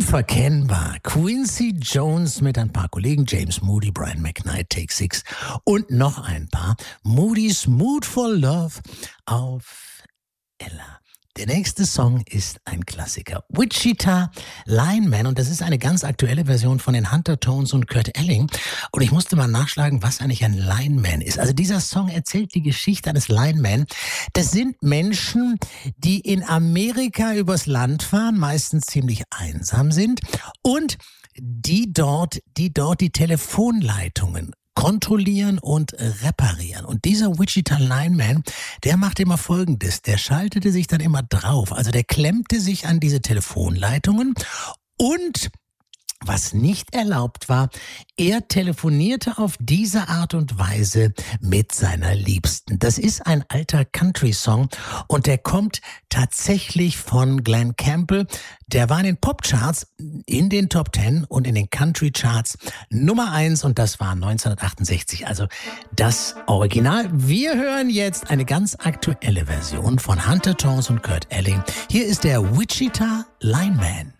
Unverkennbar. Quincy Jones mit ein paar Kollegen, James Moody, Brian McKnight, Take Six und noch ein paar. Moody's Mood for Love auf Ella. Der nächste Song ist ein Klassiker. Wichita Lineman, und das ist eine ganz aktuelle Version von den Hunter Tones und Kurt Elling. Und ich musste mal nachschlagen, was eigentlich ein Lineman ist. Also dieser Song erzählt die Geschichte eines Lineman. Das sind Menschen, die in Amerika übers Land fahren, meistens ziemlich einsam sind und die dort die Telefonleitungen kontrollieren und reparieren. Und dieser Wichita Lineman, der machte immer Folgendes. Der schaltete sich dann immer drauf. Also der klemmte sich an diese Telefonleitungen und was nicht erlaubt war, er telefonierte auf diese Art und Weise mit seiner Liebsten. Das ist ein alter Country-Song und der kommt tatsächlich von Glen Campbell. Der war in den Popcharts, in den Top 10 und in den Country-Charts Nummer 1 und das war 1968, also das Original. Wir hören jetzt eine ganz aktuelle Version von Hunter Tones und Kurt Elling. Hier ist der Wichita Lineman.